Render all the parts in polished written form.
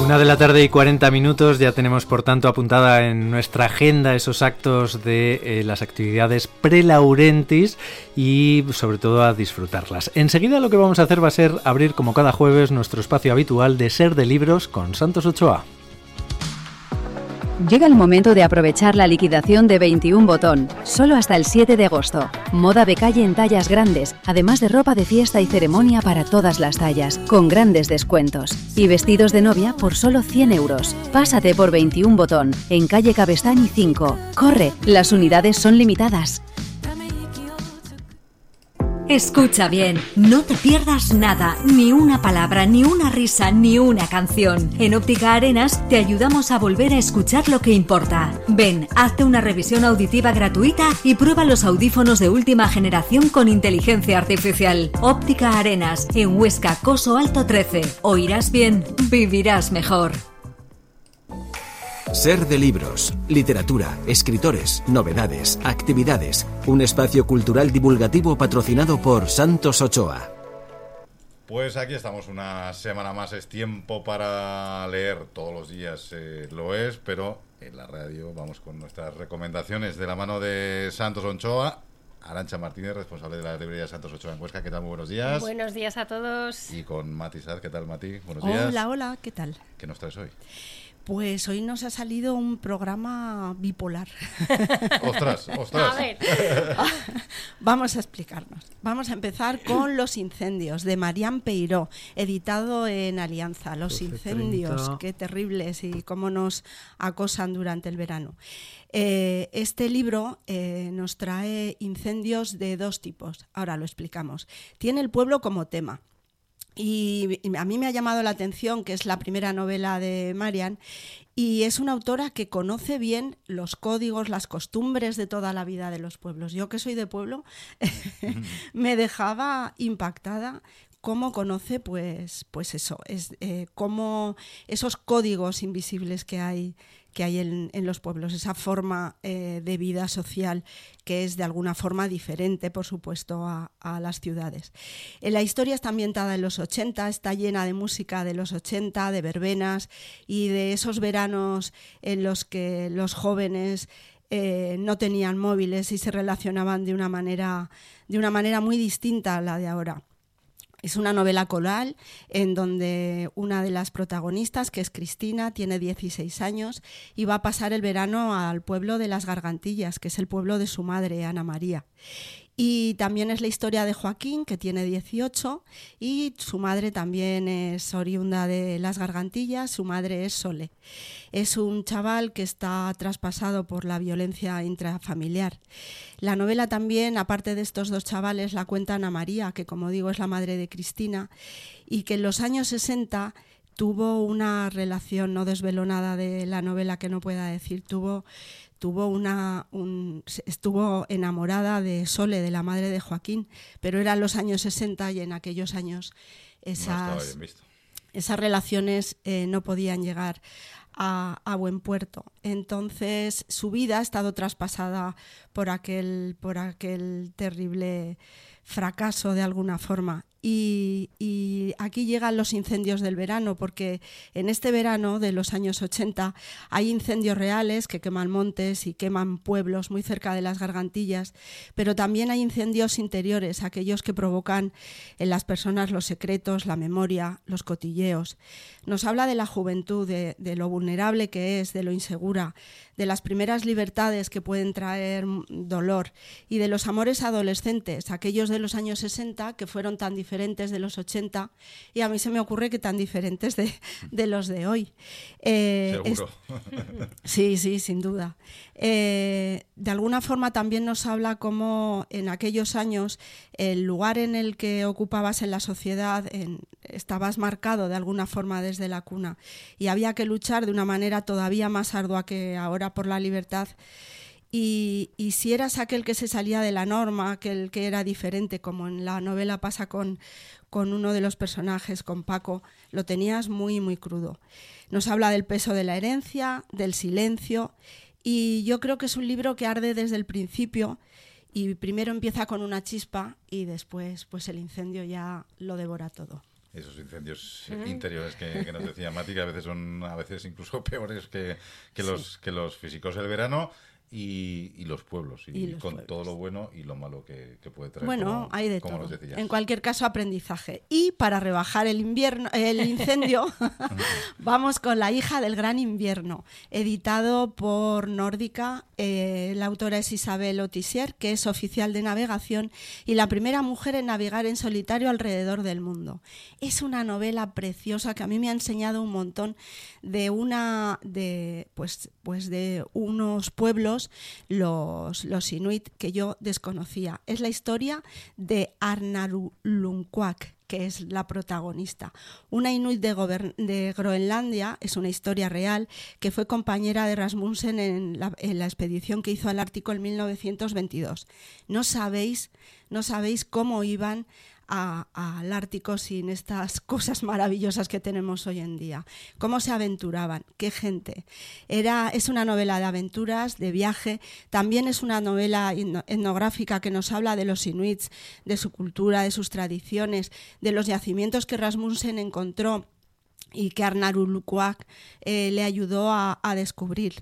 1:40 ya tenemos por tanto apuntada en nuestra agenda esos actos de las actividades pre-Laurentis y sobre todo a disfrutarlas. Enseguida lo que vamos a hacer va a ser abrir como cada jueves nuestro espacio habitual de Ser de Libros con Santos Ochoa. Llega el momento de aprovechar la liquidación de 21 Botón, solo hasta el 7 de agosto. Moda de calle en tallas grandes, además de ropa de fiesta y ceremonia para todas las tallas, con grandes descuentos. Y vestidos de novia por solo 100 euros. Pásate por 21 Botón, en calle Cabestany 5. ¡Corre! Las unidades son limitadas. Escucha bien, no te pierdas nada, ni una palabra, ni una risa, ni una canción. En Óptica Arenas te ayudamos a volver a escuchar lo que importa. Ven, hazte una revisión auditiva gratuita y prueba los audífonos de última generación con inteligencia artificial. Óptica Arenas, en Huesca, Coso Alto 13. Oirás bien, vivirás mejor. Ser de Libros, literatura, escritores, novedades, actividades. Un espacio cultural divulgativo patrocinado por Santos Ochoa. Pues aquí estamos una semana más. Es tiempo para leer todos los días, lo es, pero en la radio vamos con nuestras recomendaciones de la mano de Santos Ochoa. Arantxa Martínez, responsable de la librería Santos Ochoa en Huesca. ¿Qué tal? Muy buenos días. Buenos días a todos. Y con Mati Saez. ¿Qué tal, Mati? Buenos días. Hola, ¿qué tal? ¿Qué nos traes hoy? Pues hoy nos ha salido un programa bipolar. ¡Ostras! A ver. Vamos a explicarnos. Vamos a empezar con Los incendios, de Marian Peiró, editado en Alianza. Los incendios, qué terribles y cómo nos acosan durante el verano. Este libro nos trae incendios de dos tipos. Ahora lo explicamos. Tiene el pueblo como tema. Y a mí me ha llamado la atención que es la primera novela de Marian y es una autora que conoce bien los códigos, las costumbres de toda la vida de los pueblos. Yo que soy de pueblo me dejaba impactada cómo conoce pues eso, cómo esos códigos invisibles que hay en los pueblos, esa forma de vida social que es de alguna forma diferente, por supuesto, a las ciudades. La historia está ambientada en los 80, está llena de música de los 80, de verbenas y de esos veranos en los que los jóvenes no tenían móviles y se relacionaban de una manera muy distinta a la de ahora. Es una novela coral en donde una de las protagonistas, que es Cristina, tiene 16 años y va a pasar el verano al pueblo de Las Gargantillas, que es el pueblo de su madre, Ana María. Y también es la historia de Joaquín, que tiene 18, y su madre también es oriunda de Las Gargantillas, su madre es Sole. Es un chaval que está traspasado por la violencia intrafamiliar. La novela también, aparte de estos dos chavales, la cuenta Ana María, que como digo es la madre de Cristina, y que en los años 60 tuvo una relación, no desvelo nada de la novela que no pueda decir, estuvo enamorada de Sole, de la madre de Joaquín, pero eran los años 60 y en aquellos años esas relaciones no podían llegar a buen puerto. Entonces su vida ha estado traspasada por aquel terrible fracaso de alguna forma. Y aquí llegan los incendios del verano, porque en este verano de los años 80 hay incendios reales que queman montes y queman pueblos muy cerca de Las Gargantillas, pero también hay incendios interiores, aquellos que provocan en las personas los secretos, la memoria, los cotilleos. Nos habla de la juventud, de lo vulnerable que es, de lo insegura, de las primeras libertades que pueden traer dolor y de los amores adolescentes, aquellos de los años 60 que fueron tan diferentes de los 80 y a mí se me ocurre que tan diferentes de los de hoy. Seguro. Sí, sin duda. De alguna forma también nos habla cómo en aquellos años el lugar en el que ocupabas en la sociedad estabas marcado de alguna forma desde la cuna y había que luchar de una manera todavía más ardua que ahora por la libertad. Y si eras aquel que se salía de la norma, aquel que era diferente, como en la novela pasa con uno de los personajes, con Paco, lo tenías muy, muy crudo. Nos habla del peso de la herencia, del silencio, y yo creo que es un libro que arde desde el principio y primero empieza con una chispa y después pues el incendio ya lo devora todo. Esos incendios interiores que nos decía Mati, que a veces incluso peores que los físicos del verano. Y los pueblos, y con pueblos. Todo lo bueno y lo malo que puede traer. Bueno, hay de todo. En cualquier caso, aprendizaje. Y para rebajar el incendio, vamos con La hija del gran invierno, editado por Nórdica. La autora es Isabel Autissier, que es oficial de navegación y la primera mujer en navegar en solitario alrededor del mundo. Es una novela preciosa que a mí me ha enseñado un montón de unos pueblos, los inuit, que yo desconocía. Es la historia de Arnarulunquaq, que es la protagonista. Una inuit de Groenlandia, es una historia real, que fue compañera de Rasmussen en la expedición que hizo al Ártico en 1922. No sabéis cómo iban al Ártico sin estas cosas maravillosas que tenemos hoy en día. Cómo se aventuraban, qué gente. Es una novela de aventuras, de viaje, también es una novela etnográfica que nos habla de los inuits, de su cultura, de sus tradiciones, de los yacimientos que Rasmussen encontró y que Arnarulunquaq le ayudó a descubrir.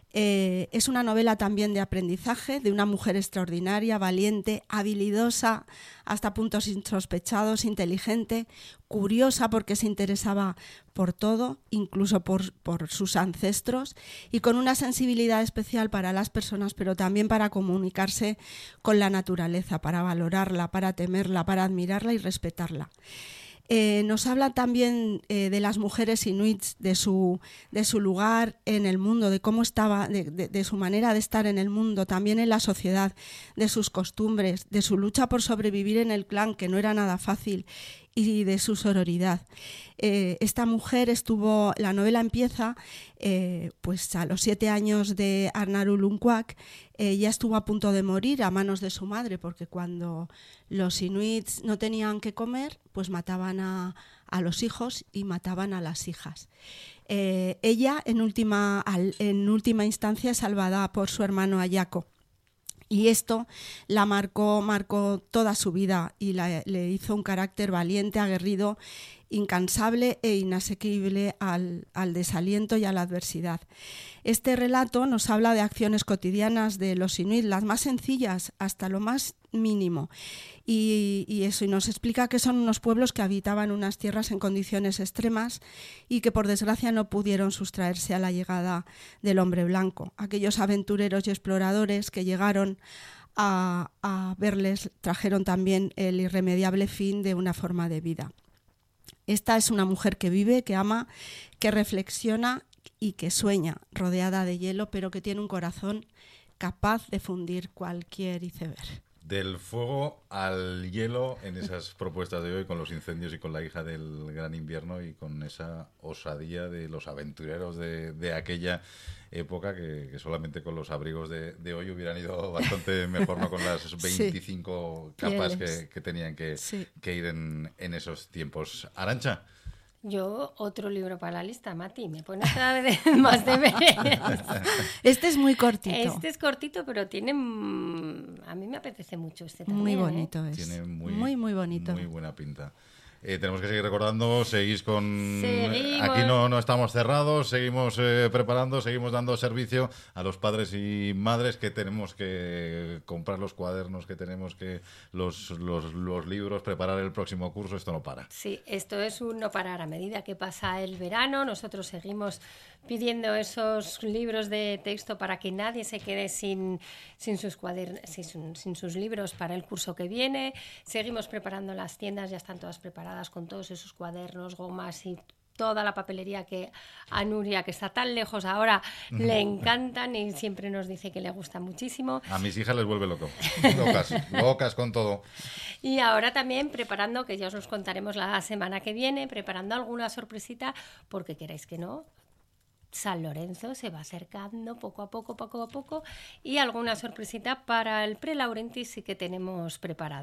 Es una novela también de aprendizaje, de una mujer extraordinaria, valiente, habilidosa, hasta puntos insospechados, inteligente, curiosa porque se interesaba por todo, incluso por sus ancestros, y con una sensibilidad especial para las personas, pero también para comunicarse con la naturaleza, para valorarla, para temerla, para admirarla y respetarla. Nos habla también de las mujeres inuits, de su lugar en el mundo, de cómo estaba, de su manera de estar en el mundo, también en la sociedad, de sus costumbres, de su lucha por sobrevivir en el clan, que no era nada fácil, y de su sororidad. Esta mujer la novela empieza pues a los 7 años de Arnarulunquaq. Ya estuvo a punto de morir a manos de su madre, porque cuando los inuits no tenían que comer, pues mataban a los hijos y mataban a las hijas. Ella en última instancia es salvada por su hermano Ayako. Y esto la marcó toda su vida y le hizo un carácter valiente, aguerrido, incansable e inasequible al desaliento y a la adversidad. Este relato nos habla de acciones cotidianas de los inuit, las más sencillas hasta lo más mínimo, y nos explica que son unos pueblos que habitaban unas tierras en condiciones extremas y que por desgracia no pudieron sustraerse a la llegada del hombre blanco. Aquellos aventureros y exploradores que llegaron a verles trajeron también el irremediable fin de una forma de vida. Esta es una mujer que vive, que ama, que reflexiona y que sueña, rodeada de hielo, pero que tiene un corazón capaz de fundir cualquier iceberg. Del fuego al hielo en esas propuestas de hoy, con los incendios y con la hija del gran invierno, y con esa osadía de los aventureros de aquella época, que solamente con los abrigos de hoy hubieran ido bastante mejor, no con las 25 capas que tenían que ir en esos tiempos. Arantxa. Yo, otro libro para la lista, Mati. Me pones cada vez más deberes. Este es muy cortito. Este es cortito, pero tiene... A mí me apetece mucho este también. Muy bonito es. Tiene muy bonito. Muy buena pinta. Tenemos que seguir recordando, seguimos. Aquí no estamos cerrados, seguimos preparando, seguimos dando servicio a los padres y madres, que tenemos que comprar los cuadernos, que tenemos que los libros, preparar el próximo curso. Esto no para. Sí, esto es un no parar. A medida que pasa el verano, nosotros seguimos pidiendo esos libros de texto para que nadie se quede sin sus cuadernos, sin sus libros para el curso que viene. Seguimos preparando las tiendas, ya están todas preparadas con todos esos cuadernos, gomas y toda la papelería que a Nuria, que está tan lejos ahora, le encantan y siempre nos dice que le gusta muchísimo. A mis hijas les vuelve locas con todo. Y ahora también preparando, que ya os los contaremos la semana que viene, preparando alguna sorpresita, porque queráis que no, San Lorenzo se va acercando poco a poco, y alguna sorpresita para el Pre Laurentis sí que tenemos preparada.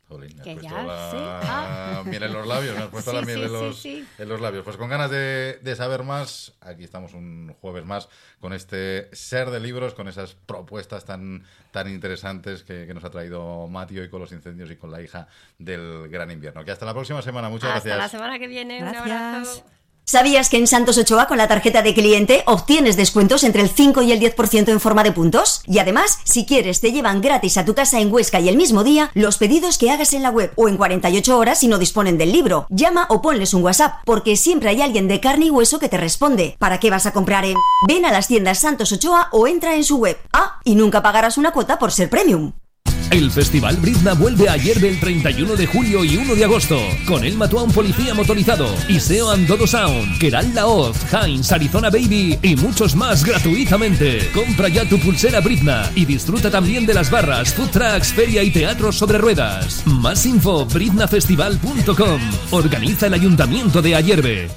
Jolín, me has Que puesto ya la miel en los labios, me has puesto la miel en los labios. Pues con ganas de saber más, aquí estamos un jueves más con este Ser de Libros, con esas propuestas tan interesantes que nos ha traído Mati hoy con los incendios y con la hija del gran invierno. Que hasta la próxima semana, muchas gracias. Hasta la semana que viene, Gracias. un abrazo. ¿Sabías que en Santos Ochoa con la tarjeta de cliente obtienes descuentos entre el 5 y el 10% en forma de puntos? Y además, si quieres, te llevan gratis a tu casa en Huesca y el mismo día los pedidos que hagas en la web o en 48 horas si no disponen del libro. Llama o ponles un WhatsApp, porque siempre hay alguien de carne y hueso que te responde. ¿Para qué vas a comprar en...? Ven a las tiendas Santos Ochoa o entra en su web. Y nunca pagarás una cuota por ser premium. El Festival Brizna vuelve a Ayerbe el 31 de julio y 1 de agosto, con El Matuán Policía Motorizado, Iseo Andodo Sound, Keral Laoz, Heinz, Arizona Baby y muchos más gratuitamente. Compra ya tu pulsera Brizna y disfruta también de las barras, food trucks, feria y teatros sobre ruedas. Más info, briznafestival.com. Organiza el Ayuntamiento de Ayerbe.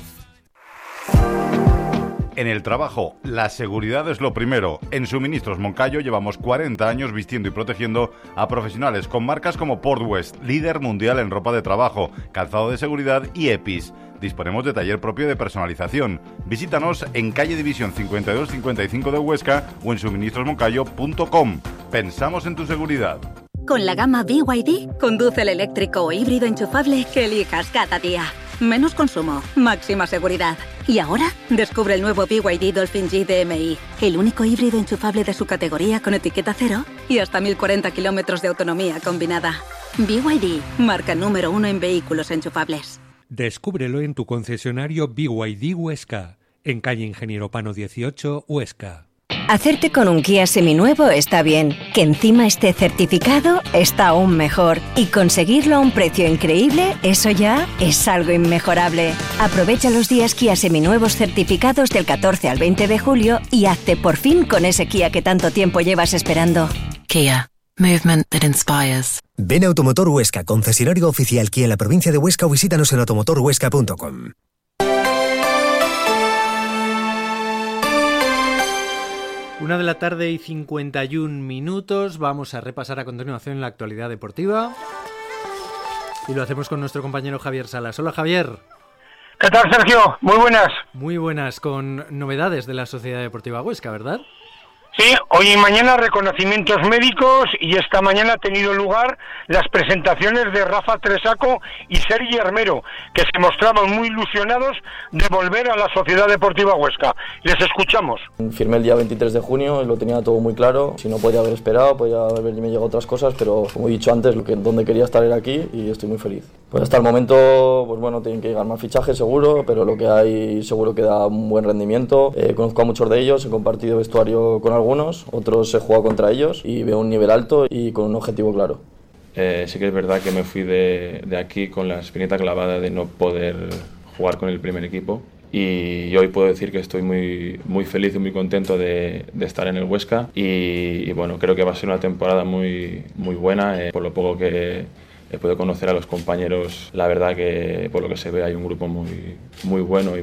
En el trabajo, la seguridad es lo primero. En Suministros Moncayo llevamos 40 años vistiendo y protegiendo a profesionales con marcas como Port West, líder mundial en ropa de trabajo, calzado de seguridad y EPIs. Disponemos de taller propio de personalización. Visítanos en calle División 52-55 de Huesca o en suministrosmoncayo.com. Pensamos en tu seguridad. Con la gama BYD, conduce el eléctrico o híbrido enchufable que elijas cada día. Menos consumo, máxima seguridad. Y ahora, descubre el nuevo BYD Dolphin G DMI, el único híbrido enchufable de su categoría con etiqueta cero y hasta 1040 kilómetros de autonomía combinada. BYD, marca número 1 en vehículos enchufables. Descúbrelo en tu concesionario BYD Huesca, en calle Ingeniero Pano 18, Huesca. Hacerte con un Kia seminuevo está bien, que encima esté certificado está aún mejor, y conseguirlo a un precio increíble, eso ya es algo inmejorable. Aprovecha los días Kia seminuevos certificados del 14 al 20 de julio y hazte por fin con ese Kia que tanto tiempo llevas esperando. Kia. Movement that inspires. Ven a Automotor Huesca, concesionario oficial Kia en la provincia de Huesca, o visítanos en automotorhuesca.com. 1:51 PM. Vamos a repasar a continuación la actualidad deportiva. Y lo hacemos con nuestro compañero Javier Salas. Hola, Javier. ¿Qué tal, Sergio? Muy buenas. Muy buenas, con novedades de la Sociedad Deportiva Huesca, ¿verdad? Sí, hoy y mañana reconocimientos médicos, y esta mañana ha tenido lugar las presentaciones de Rafa Tresaco y Sergi Hermero, que se mostraban muy ilusionados de volver a la Sociedad Deportiva Huesca. Les escuchamos. Firmé el día 23 de junio y lo tenía todo muy claro. Si no podía haber esperado, podía haberme llegado otras cosas, pero como he dicho antes, donde quería estar era aquí y estoy muy feliz. Pues hasta el momento, pues bueno, tienen que llegar más fichajes seguro, pero lo que hay seguro que da un buen rendimiento. Conozco a muchos de ellos, he compartido vestuario con algunos, otros he jugado contra ellos y veo un nivel alto y con un objetivo claro. Sí que es verdad que me fui de aquí con la espinita clavada de no poder jugar con el primer equipo, y hoy puedo decir que estoy muy feliz y muy contento de estar en el Huesca, y bueno, creo que va a ser una temporada muy buena. Por lo poco que he podido conocer a los compañeros, la verdad que por lo que se ve hay un grupo muy bueno y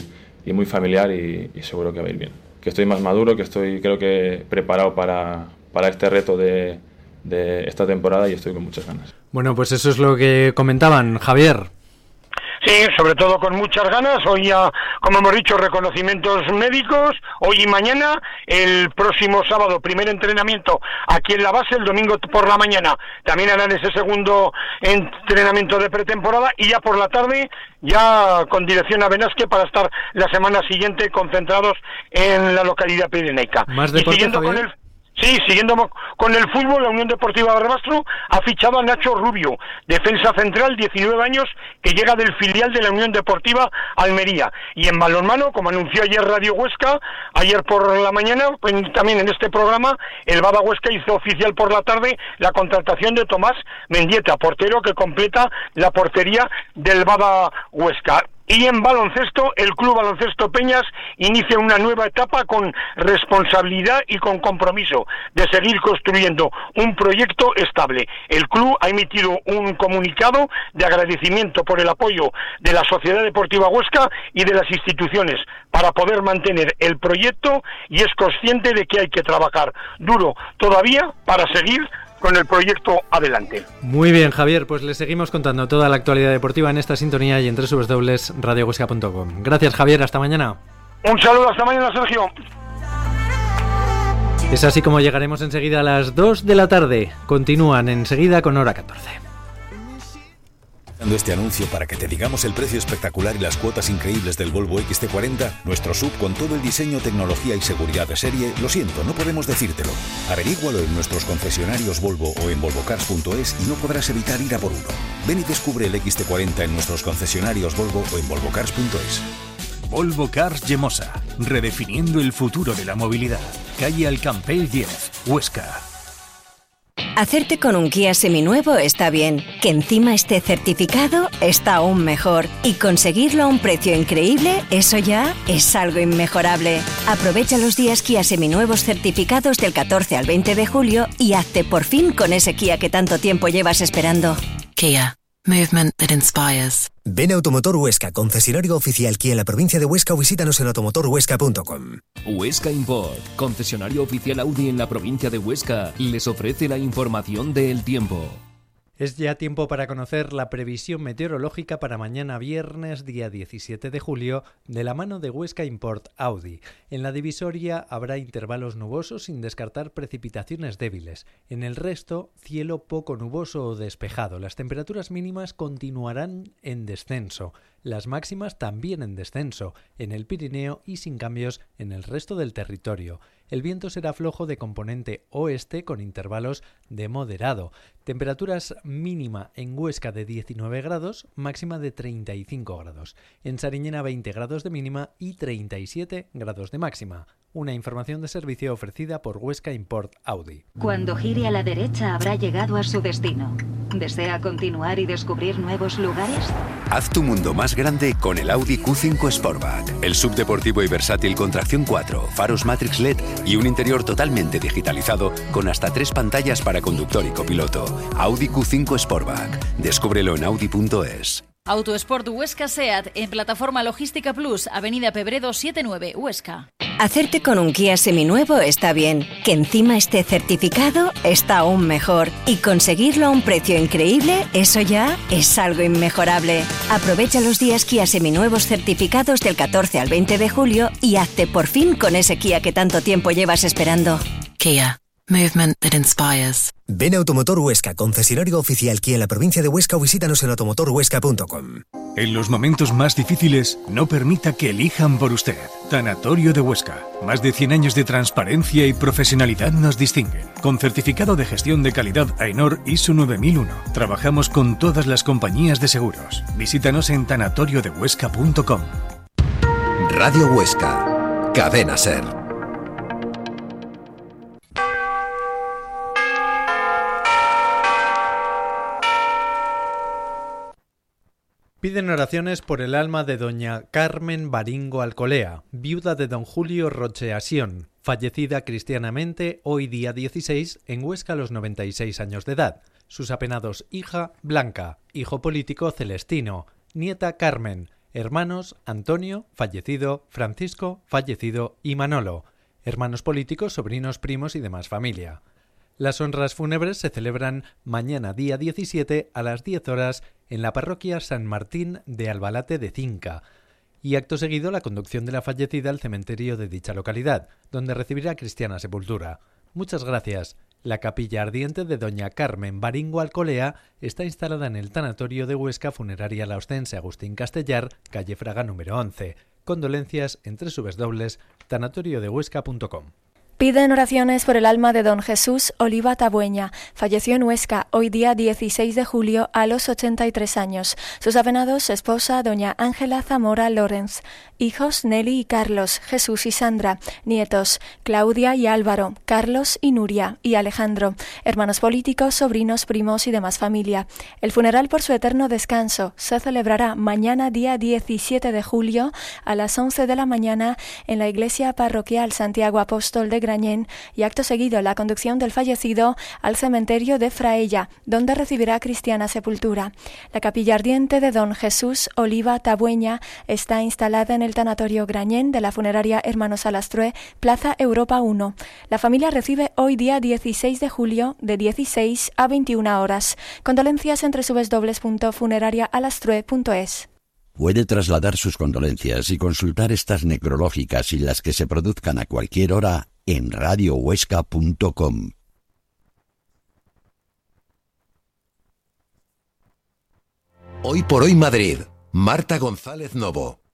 muy familiar, y seguro que va a ir bien. Que estoy más maduro, que estoy creo que preparado para este reto de esta temporada, y estoy con muchas ganas. Bueno, pues eso es lo que comentaban, Javier. Sí, sobre todo con muchas ganas. Hoy ya, como hemos dicho, reconocimientos médicos. Hoy y mañana, el próximo sábado, primer entrenamiento aquí en la base. El domingo por la mañana también harán ese segundo entrenamiento de pretemporada, y ya por la tarde, ya con dirección a Benasque para estar la semana siguiente concentrados en la localidad pirenaica. Más deporte, Javier. Siguiendo con el fútbol, la Unión Deportiva Barbastro ha fichado a Nacho Rubio, defensa central, 19 años, que llega del filial de la Unión Deportiva Almería. Y en balonmano, como anunció ayer Radio Huesca, ayer por la mañana, pues, también en este programa, el Bada Huesca hizo oficial por la tarde la contratación de Tomás Mendieta, portero que completa la portería del Bada Huesca. Y en baloncesto, el Club Baloncesto Peñas inicia una nueva etapa con responsabilidad y con compromiso de seguir construyendo un proyecto estable. El club ha emitido un comunicado de agradecimiento por el apoyo de la Sociedad Deportiva Huesca y de las instituciones para poder mantener el proyecto, y es consciente de que hay que trabajar duro todavía para seguir con el proyecto adelante. Muy bien, Javier, pues le seguimos contando toda la actualidad deportiva en esta sintonía y en www.radiohuesca.com. Gracias, Javier, hasta mañana. Un saludo, hasta mañana, Sergio. Es así como llegaremos enseguida a las 2 de la tarde. Continúan enseguida con Hora 14. Este anuncio para que te digamos el precio espectacular y las cuotas increíbles del Volvo XC40, nuestro SUV con todo el diseño, tecnología y seguridad de serie. Lo siento, no podemos decírtelo. Averígualo en nuestros concesionarios Volvo o en volvocars.es y no podrás evitar ir a por uno. Ven y descubre el XC40 en nuestros concesionarios Volvo o en volvocars.es. Volvo Cars Yemosa, redefiniendo el futuro de la movilidad. Calle Alcampell 10, Huesca. Hacerte con un Kia seminuevo está bien, que encima esté certificado está aún mejor, y conseguirlo a un precio increíble, eso ya es algo inmejorable. Aprovecha los días Kia seminuevos certificados del 14 al 20 de julio y hazte por fin con ese Kia que tanto tiempo llevas esperando. Kia. Movement that inspires. Ven a Automotor Huesca, concesionario oficial Kia en la provincia de Huesca, o visítanos en automotorhuesca.com. Huesca Import, concesionario oficial Audi en la provincia de Huesca, les ofrece la información del tiempo. Es ya tiempo para conocer la previsión meteorológica para mañana viernes, día 17 de julio, de la mano de Huesca Import Audi. En la divisoria habrá intervalos nubosos sin descartar precipitaciones débiles. En el resto, cielo poco nuboso o despejado. Las temperaturas mínimas continuarán en descenso. Las máximas también en descenso, en el Pirineo y sin cambios en el resto del territorio. El viento será flojo de componente oeste con intervalos de moderado. Temperaturas mínima en Huesca de 19 grados, máxima de 35 grados. En Sariñena 20 grados de mínima y 37 grados de máxima. Una información de servicio ofrecida por Huesca Import Audi. Cuando gire a la derecha habrá llegado a su destino. ¿Desea continuar y descubrir nuevos lugares? Haz tu mundo más grande con el Audi Q5 Sportback. El subdeportivo y versátil con tracción 4, faros Matrix LED y un interior totalmente digitalizado con hasta 3 pantallas para conductor y copiloto. Audi Q5 Sportback. Descúbrelo en audi.es. Autosport Huesca SEAT en Plataforma Logística Plus, Avenida Pebredo 79, Huesca. Hacerte con un Kia seminuevo está bien, que encima esté certificado está aún mejor, y conseguirlo a un precio increíble, eso ya es algo inmejorable. Aprovecha los días Kia seminuevos certificados del 14 al 20 de julio y hazte por fin con ese Kia que tanto tiempo llevas esperando. Kia. Movement that inspires. Ven a Automotor Huesca, concesionario oficial Kia en la provincia de Huesca, o visítanos en automotorhuesca.com. En los momentos más difíciles, no permita que elijan por usted. Tanatorio de Huesca. Más de 100 años de transparencia y profesionalidad nos distinguen. Con certificado de gestión de calidad AENOR ISO 9001. Trabajamos con todas las compañías de seguros. Visítanos en tanatoriodehuesca.com. Radio Huesca. Cadena SER. Piden oraciones por el alma de doña Carmen Baringo Alcolea, viuda de don Julio Rocheasión, fallecida cristianamente hoy día 16 en Huesca a los 96 años de edad. Sus apenados hija Blanca, hijo político Celestino, nieta Carmen, hermanos Antonio, fallecido, Francisco, fallecido y Manolo, hermanos políticos, sobrinos, primos y demás familia. Las honras fúnebres se celebran mañana día 17 a las 10 horas en la parroquia San Martín de Albalate de Cinca, y acto seguido la conducción de la fallecida al cementerio de dicha localidad, donde recibirá cristiana sepultura. Muchas gracias. La capilla ardiente de doña Carmen Baringo Alcolea está instalada en el tanatorio de Huesca Funeraria Laostense Agustín Castellar, calle Fraga número 11. Condolencias en www.tanatoriodehuesca.com. Piden oraciones por el alma de don Jesús Oliva Tabueña. Falleció en Huesca hoy día 16 de julio a los 83 años. Sus apenados, esposa doña Ángela Zamora Lorenz. Hijos Nelly y Carlos, Jesús y Sandra. Nietos Claudia y Álvaro, Carlos y Nuria y Alejandro. Hermanos políticos, sobrinos, primos y demás familia. El funeral por su eterno descanso se celebrará mañana día 17 de julio a las 11 de la mañana en la iglesia parroquial Santiago Apóstol de Grañén y acto seguido la conducción del fallecido al cementerio de Fraella, donde recibirá cristiana sepultura. La capilla ardiente de don Jesús Oliva Tabueña está instalada en el tanatorio Grañén de la funeraria Hermanos Alastrue, Plaza Europa 1. La familia recibe hoy día 16 de julio de 16 a 21 horas. Condolencias entre www.funerariaalastrue.es. Puede trasladar sus condolencias y consultar estas necrológicas y las que se produzcan a cualquier hora en radiohuesca.com. Hoy por hoy Madrid. Marta González Novo.